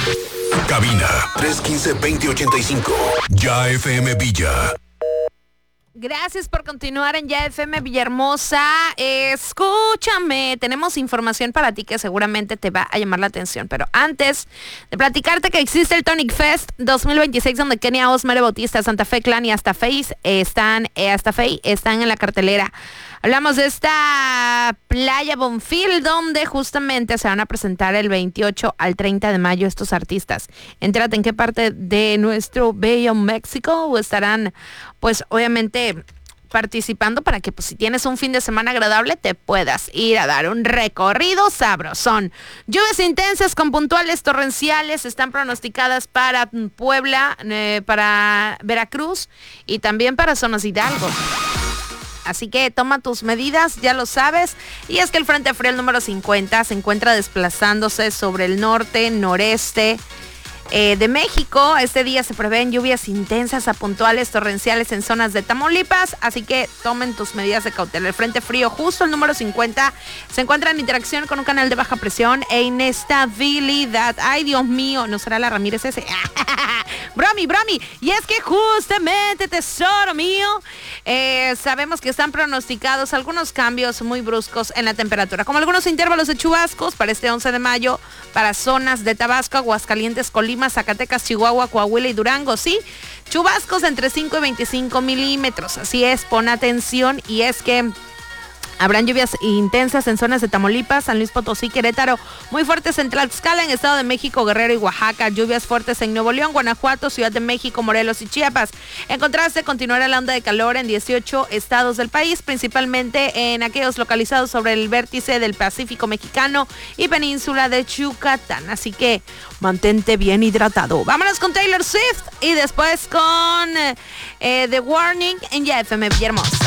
Cabina 315-2085. Ya FM Villa. Gracias por continuar en Ya FM Villahermosa. Escúchame, tenemos información para ti que seguramente te va a llamar la atención. Pero antes de platicarte que existe el Tonic Fest 2026, donde Kenia Os, Mere Bautista, Santa Fe Clan y Hasta Fe están en la cartelera. Hablamos de esta playa Bonfil, donde justamente se van a presentar el 28 al 30 de mayo estos artistas. Entérate en qué parte de nuestro bello México estarán, pues obviamente participando para que, pues, si tienes un fin de semana agradable, te puedas ir a dar un recorrido sabrosón. Lluvias intensas con puntuales torrenciales están pronosticadas para Puebla, para Veracruz y también para zonas de Hidalgo. Así que toma tus medidas, ya lo sabes. Y es que el Frente Frío número 50 se encuentra desplazándose sobre el noreste de México. Este día se prevén lluvias intensas a puntuales torrenciales en zonas de Tamaulipas, así que tomen tus medidas de cautela. El Frente Frío, justo el número 50, se encuentra en interacción con un canal de baja presión e inestabilidad. Ay, Dios mío, ¿no será la Ramírez ese? Bromi. Y es que justamente, tesoro mío, sabemos que están pronosticados algunos cambios muy bruscos en la temperatura, como algunos intervalos de chubascos para este 11 de mayo, para zonas de Tabasco, Aguascalientes, Colima, Zacatecas, Chihuahua, Coahuila y Durango, ¿sí? Chubascos entre 5 y 25 milímetros, así es, pon atención. Y es que habrán lluvias intensas en zonas de Tamaulipas, San Luis Potosí, Querétaro, muy fuertes en Tlaxcala, en Estado de México, Guerrero y Oaxaca, lluvias fuertes en Nuevo León, Guanajuato, Ciudad de México, Morelos y Chiapas. En contraste, continuará la onda de calor en 18 estados del país, principalmente en aquellos localizados sobre el vértice del Pacífico mexicano y península de Yucatán. Así que mantente bien hidratado. Vámonos con Taylor Swift y después con The Warning en Ya FM Villahermosa.